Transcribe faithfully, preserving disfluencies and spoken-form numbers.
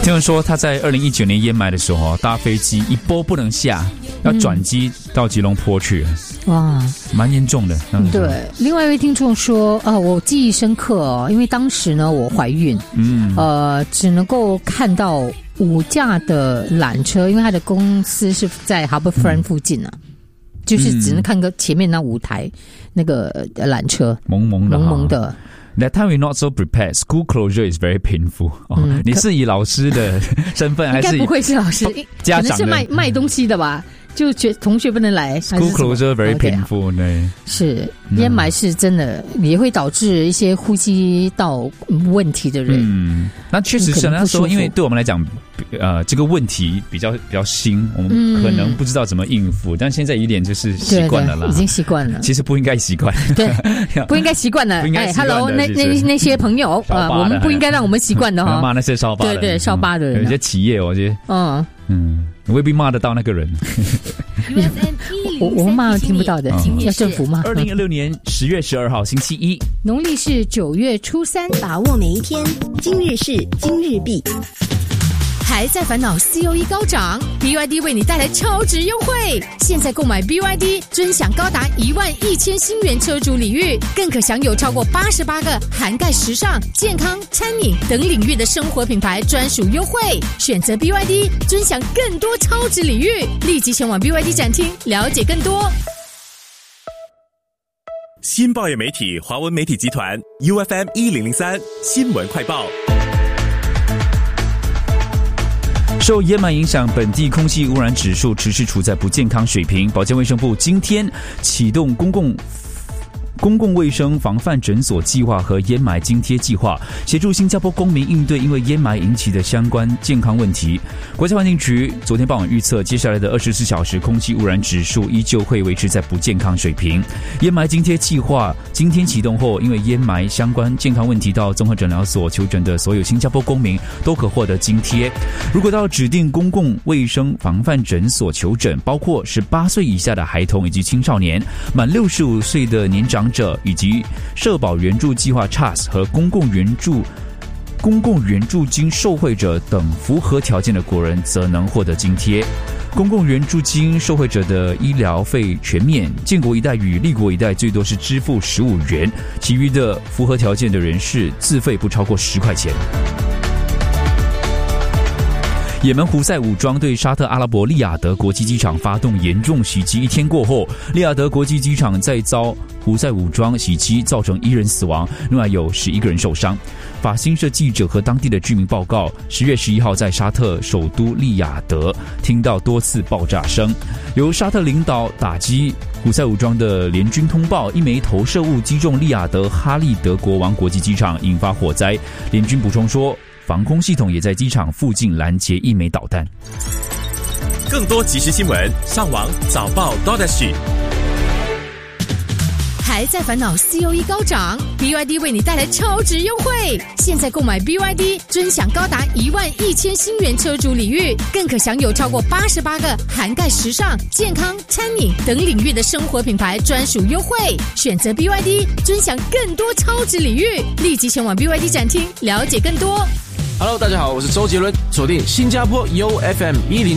听闻说他在二零一九年淹埋的时候，搭飞机一波不能下，要转机到吉隆坡去。 哇， 蛮严重的。 对，另外一位听众说，呃，我记忆深刻哦，因为当时呢我怀孕，嗯，呃，只能够看到五架的缆车，因为他的公司是在 Harbourfront 附近啊。嗯，就是只能看个前面那五台那个缆车， 蒙蒙的， 蒙蒙的。 That time we not so prepared. School closure is very painful. 哦嗯、你是以老师的身份还是？ 应该不会是老师， 家长的？ 可能是卖卖东西的吧？就觉同学不能来。 School closure very painful. 对， 是淹埋是真的，也会导致一些呼吸道问题的人。 嗯，那确实是那时候，因为对我们来讲。呃，这个问题比较比较新，我们可能不知道怎么应付，嗯、但现在有点就是习惯了啦， 已经习惯了。 其实不应该习惯，对， 不应该习惯了。哎 ，Hello， 那那那些朋友啊，我们不应该让我们习惯的哈。 骂那些烧巴的， 对对，烧巴的人， 有些企业，我觉得，嗯嗯，未必骂得到那个人。 我我们骂听不到的，要政府骂。 二零二六年十月十二号星期一， 农历是九月初三， 把握每一天。今日事今日毕。 还在烦恼 C O E 高涨 ，B Y D 为你带来超值优惠。现在购买 B Y D， 尊享高达一万一千新元车主礼遇，更可享有超过八十八个涵盖时尚、健康、餐饮等领域的生活品牌专属优惠。选择 B Y D， 尊享更多超值礼遇。立即前往 B Y D 展厅了解更多。 新报业媒体华文媒体集团 U F M 一零零三新闻快报。 受淹埋影响，本地空气污染指数持续处在不健康水平。保健卫生部今天启动公共公共卫生防范诊所计划和淹埋津贴计划，协助新加坡公民应对因为淹埋引起的相关健康问题。国家环境局昨天傍晚预测，接下来的二十四小时空气污染指数依旧会维持在不健康水平。淹埋津贴计划今天启动后，因为淹埋相关健康问题到综合诊疗所求诊的所有新加坡公民都可获得津贴。如果到指定公共卫生防范诊所求诊，包括十八岁以下的孩童以及青少年、满六十五岁的年长者以及社保援助计划 C H A S 和公共援助公共援助金受惠者等符合条件的国人，则能获得津贴。公共援助金受惠者的医疗费全面，建国一代与立国一代最多是支付十五元，其余的符合条件的人士自费不超过十块钱。也门胡塞武装对沙特阿拉伯利雅得国际机场发动严重袭击，一天过后，利雅得国际机场再遭胡塞武装袭击，造成一人死亡，另外有十一个人受伤。法新社记者和当地的居民报告，十月十一号在沙特首都利雅得听到多次爆炸声，由沙特领导打击胡塞武装的联军通报，一枚投射物击中利雅得哈利德国王国际机场，引发火灾。联军补充说，防空系统也在机场附近拦截一枚导弹。 更多即时新闻，上网早报 .sg。 还在烦恼 C O E 高涨 ，B Y D 为你带来超值优惠。现在购买 B Y D， 尊享高达一万一千新元车主礼遇，更可享有超过八十八个涵盖时尚、健康、餐饮等领域的生活品牌专属优惠。选择 B Y D， 尊享更多超值礼遇。立即前往 B Y D 展厅了解更多。 Hello， 大家好，我是周杰伦，锁定新加坡 U F M 一零。